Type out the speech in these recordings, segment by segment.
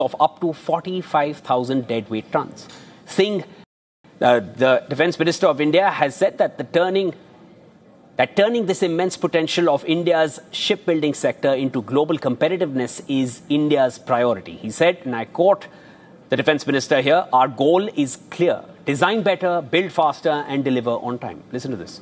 of up to 45,000 deadweight tons. Singh, the Defence Minister of India, has said that turning this immense potential of India's shipbuilding sector into global competitiveness is India's priority. He said, and I quote the Defence Minister here, "Our goal is clear. Design better, build faster and deliver on time." Listen to this.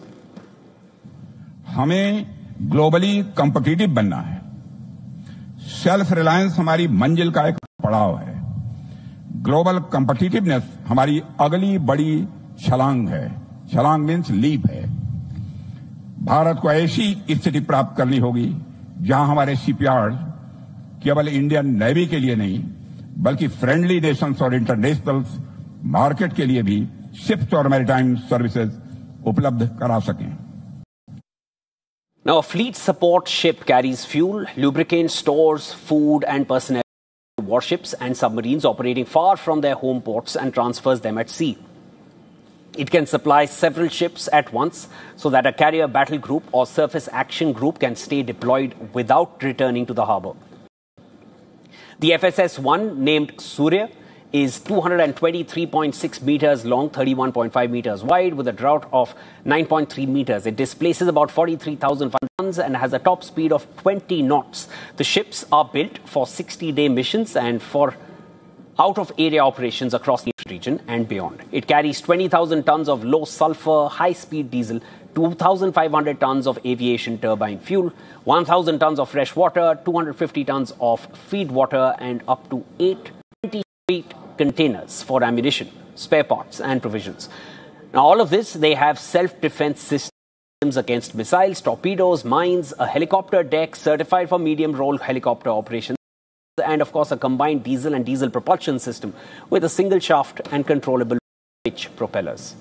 हमें globally competitive बनना है। Self reliance हमारी मंजिल का एक पड़ाव है। Global competitiveness हमारी अगली बड़ी छलांग है। छलांग मीन्स लीप है। भारत को ऐसी स्थिति प्राप्त करनी होगी जहां हमारे शिपयार्ड केवल इंडियन नेवी के लिए नहीं बल्कि फ्रेंडली नेशंस और इंटरनेशनल मार्केट के लिए भी शिप्स और मैरीटाइम सर्विसेज उपलब्ध करा सकें। Now, a fleet support ship carries fuel, lubricants, stores, food and personnel to warships and submarines operating far from their home ports and transfers them at sea. It can supply several ships at once so that a carrier battle group or surface action group can stay deployed without returning to the harbour. The FSS-1, named Surya, is 223.6 meters long, 31.5 meters wide, with a draught of 9.3 meters. It displaces about 43,000 tons and has a top speed of 20 knots. The ships are built for 60-day missions and for out-of-area operations across the region and beyond. It carries 20,000 tons of low-sulfur, high-speed diesel, 2,500 tons of aviation turbine fuel, 1,000 tons of fresh water, 250 tons of feed water, and up to 828 containers for ammunition, spare parts, and provisions. Now, all of this, they have self-defense systems against missiles, torpedoes, mines, a helicopter deck certified for medium-role helicopter operations, and of course a combined diesel and diesel propulsion system with a single shaft and controllable pitch propellers.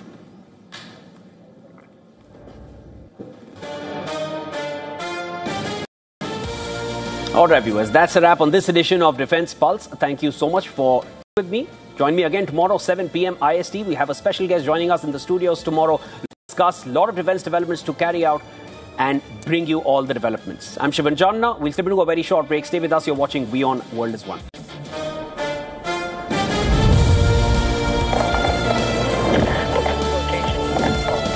All right, viewers, that's a wrap on this edition of Defence Pulse. Thank you so much for with me. Join me again tomorrow, 7 p.m. IST. We have a special guest joining us in the studios tomorrow to discuss a lot of defence developments to carry out and bring you all the developments. I'm Shivan Janna. We'll step into a very short break. Stay with us. You're watching WION World is One.